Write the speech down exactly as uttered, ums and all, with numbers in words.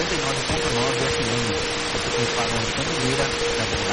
noventa e nove ponto nove F M. Você pode falar em Candeeira, na verdade.